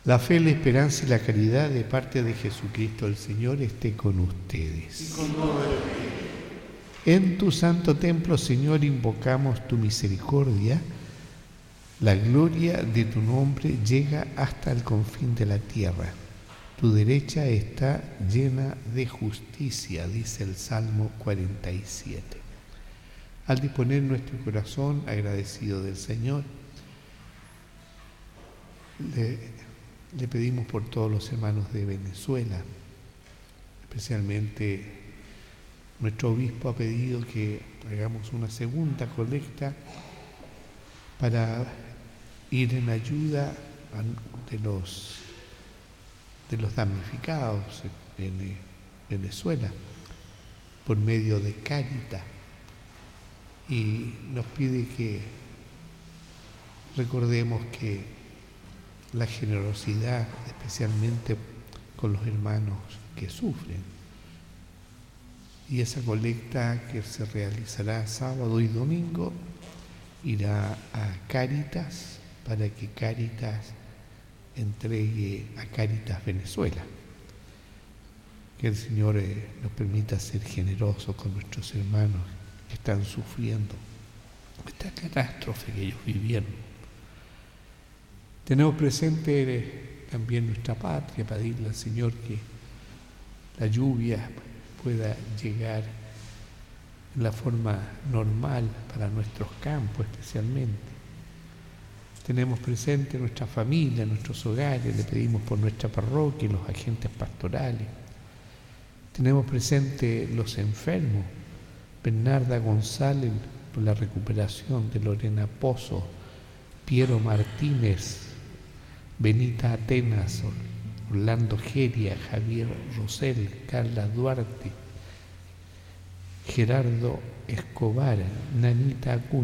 La fe, la esperanza y la caridad de parte de Jesucristo el Señor esté con ustedes. En tu santo templo, Señor, invocamos tu misericordia. La gloria de tu nombre llega hasta el confín de la tierra. Tu derecha está llena de justicia, dice el Salmo 47. Al disponer nuestro corazón agradecido del Señor, le pedimos por todos los hermanos de Venezuela, especialmente nuestro obispo ha pedido que hagamos una segunda colecta para ir en ayuda de los damnificados en Venezuela por medio de Cáritas, y nos pide que recordemos que la generosidad, especialmente con los hermanos que sufren, y esa colecta que se realizará sábado y domingo irá a Cáritas para que Cáritas entregue a Cáritas Venezuela. Que el Señor nos permita ser generosos con nuestros hermanos que están sufriendo esta catástrofe que ellos vivieron. Tenemos presente también nuestra patria, pedirle al Señor que la lluvia pueda llegar en la forma normal para nuestros campos especialmente. Tenemos presente nuestra familia, nuestros hogares, le pedimos por nuestra parroquia y los agentes pastorales. Tenemos presente los enfermos, Bernarda González por la recuperación de Lorena Pozo, Piero Martínez, Benita Atenas, Orlando Geria, Javier Rosell, Carla Duarte, Gerardo Escobar, Nanita Acuña.